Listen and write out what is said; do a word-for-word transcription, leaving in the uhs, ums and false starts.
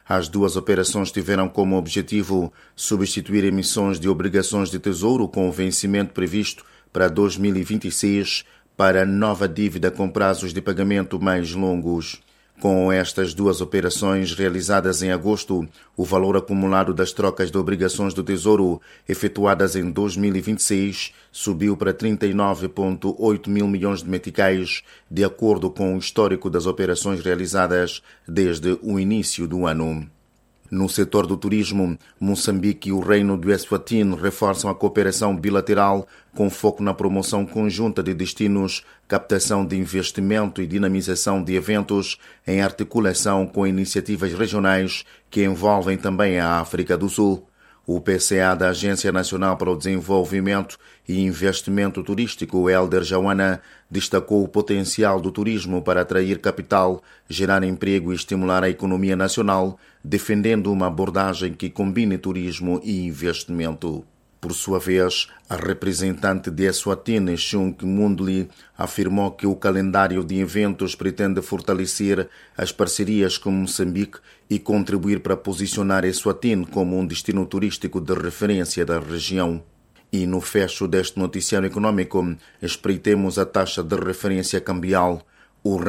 As duas operações tiveram como objetivo substituir emissões de obrigações de tesouro com o vencimento previsto para dois mil e vinte e seis para nova dívida com prazos de pagamento mais longos. Com estas duas operações realizadas em agosto, o valor acumulado das trocas de obrigações do Tesouro efetuadas em dois mil e vinte e seis subiu para trinta e nove vírgula oito mil milhões de meticais, de acordo com o histórico das operações realizadas desde o início do ano. No setor do turismo, Moçambique e o Reino do Eswatini reforçam a cooperação bilateral com foco na promoção conjunta de destinos, captação de investimento e dinamização de eventos em articulação com iniciativas regionais que envolvem também a África do Sul. O P C A da Agência Nacional para o Desenvolvimento e Investimento Turístico, Helder Jawana, destacou o potencial do turismo para atrair capital, gerar emprego e estimular a economia nacional, defendendo uma abordagem que combine turismo e investimento. Por sua vez, a representante de Eswatini, Shunk Mundli, afirmou que o calendário de eventos pretende fortalecer as parcerias com Moçambique e contribuir para posicionar Eswatini como um destino turístico de referência da região. E no fecho deste noticiário econômico, espreitemos a taxa de referência cambial. O